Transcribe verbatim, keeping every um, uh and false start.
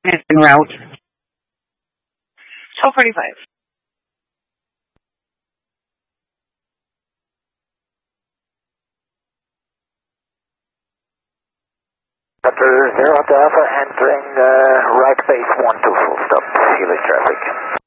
En route. twelve forty-five. Zero to Alpha, entering uh, right base one two full stop, Helix traffic.